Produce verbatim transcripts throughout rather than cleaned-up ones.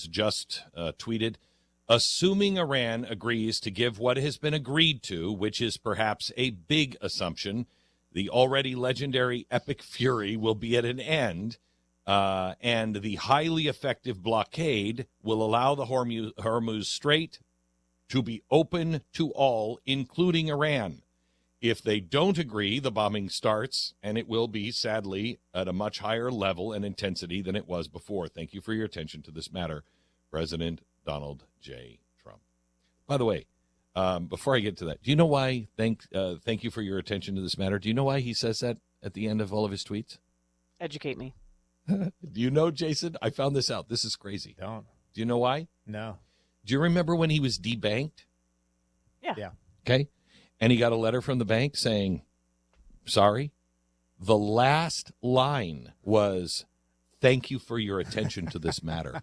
has just uh, tweeted, assuming Iran agrees to give what has been agreed to, which is perhaps a big assumption, the already legendary Epic Fury will be at an end, uh, and the highly effective blockade will allow the Hormuz, Hormuz Strait to be open to all, including Iran. If they don't agree, the bombing starts, and it will be, sadly, at a much higher level and intensity than it was before. Thank you for your attention to this matter, President Donald J. Trump. By the way, um, before I get to that, do you know why, thank, uh, thank you for your attention to this matter, do you know why he says that at the end of all of his tweets? Educate me. Do you know, Jason? I found this out. This is crazy. Don't. Do you know why? No. Do you remember when he was debanked? Yeah. Yeah. Okay. And he got a letter from the bank saying, sorry. The last line was, thank you for your attention to this matter.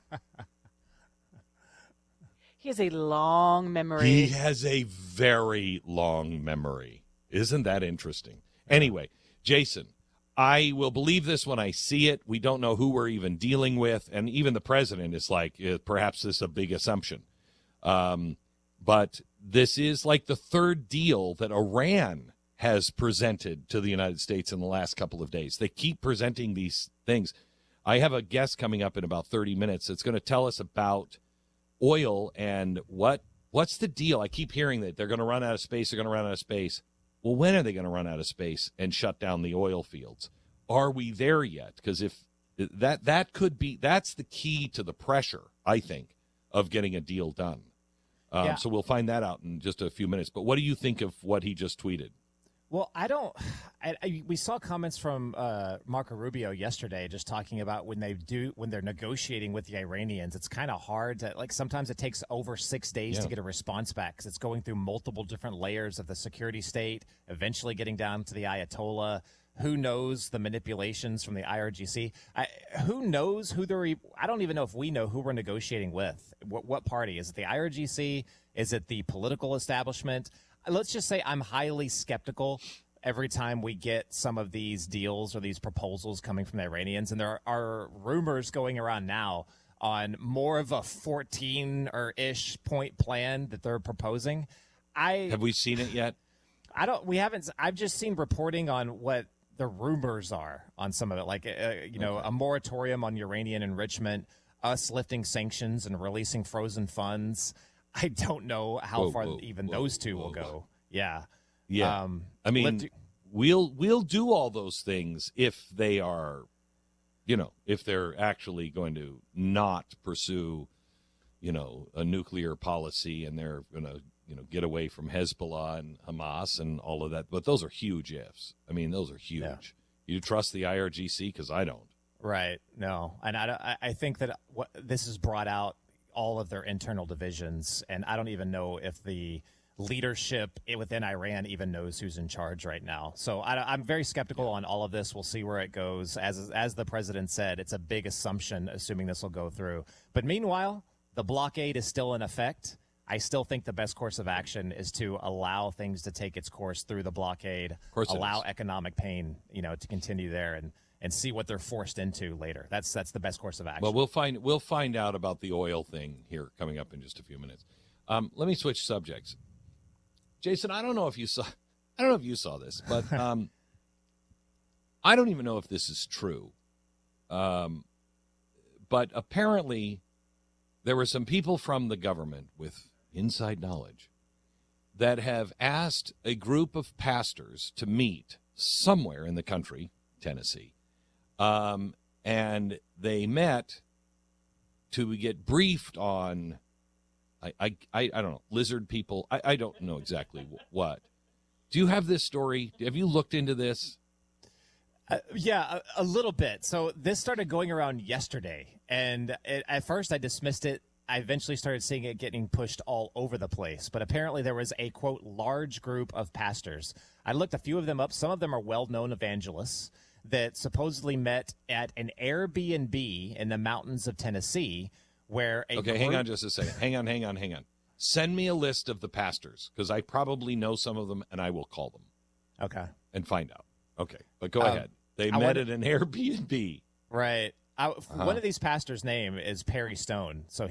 He has a long memory. He has a very long memory. Isn't that interesting? Anyway, Jason, I will believe this when I see it. We don't know who we're even dealing with. And even the president is like, eh, perhaps this is a big assumption. Um, but this is like the third deal that Iran has presented to the United States in the last couple of days. They keep presenting these things. I have a guest coming up in about thirty minutes that's going to tell us about oil and what what's the deal. I keep hearing that they're going to run out of space. They're going to run out of space. Well, when are they going to run out of space and shut down the oil fields? Are we there yet? Because if that that could be, that's the key to the pressure, I think, of getting a deal done. Um, Yeah. So we'll find that out in just a few minutes. But what do you think of what he just tweeted? Well, I don't. I, I, we saw comments from uh, Marco Rubio yesterday, just talking about when they do when they're negotiating with the Iranians. It's kind of hard to like. Sometimes it takes over six days Yeah. to get a response back because it's going through multiple different layers of the security state, eventually getting down to the Ayatollah. Who knows the manipulations from the I R G C? I, who knows who they're? e- I don't even know if we know who we're negotiating with. What, what party is it? The I R G C? Is it the political establishment? Let's just say I'm highly skeptical every time we get some of these deals or these proposals coming from the Iranians. And there are rumors going around now on more of a fourteen or ish point plan that they're proposing. I Have we seen it yet? I don't, we haven't, I've just seen reporting on what the rumors are on some of it. Like, uh, you know, Okay. a moratorium on uranium enrichment, us lifting sanctions and releasing frozen funds. I don't know how Whoa, far whoa, even whoa, those two whoa. will go. Yeah. Yeah. Um, I mean, lift- we'll we'll do all those things if they are, you know, if they're actually going to not pursue, you know, a nuclear policy and they're going to, you know, get away from Hezbollah and Hamas and all of that. But those are huge ifs. I mean, those are huge. Yeah. You trust the I R G C? Because I don't. Right. No. And I, I- I think that what this has brought out all of their internal divisions. And I don't even know if the leadership within Iran even knows who's in charge right now. So I, I'm very skeptical on all of this. We'll see where it goes. As, as the president said, it's a big assumption, assuming this will go through. But meanwhile, the blockade is still in effect. I still think the best course of action is to allow things to take its course through the blockade, course it allow is. economic pain, you know, to continue there and, and see what they're forced into later. That's that's the best course of action. Well, we'll find we'll find out about the oil thing here coming up in just a few minutes. Um, let me switch subjects. Jason, I don't know if you saw I don't know if you saw this, but um, I don't even know if this is true. Um, but apparently there were some people from the government with inside knowledge that have asked a group of pastors to meet somewhere in the country, Tennessee. Um, and they met to get briefed on, I, I, I, I don't know, lizard people. I, I don't know exactly what. Do you have this story? Have you looked into this? Uh, yeah, a, a little bit. So this started going around yesterday, and it, at first I dismissed it. I eventually started seeing it getting pushed all over the place. But apparently there was a, quote, large group of pastors. I looked a few of them up. Some of them are well-known evangelists that supposedly met at an Airbnb in the mountains of Tennessee where a Okay, hang group- on just a second. Hang on, hang on, hang on. Send me a list of the pastors, because I probably know some of them, and I will call them Okay. and find out. Okay, but go Um, ahead. They I met wanted- at an Airbnb. Right. I, Uh-huh. One of these pastors' name is Perry Stone. So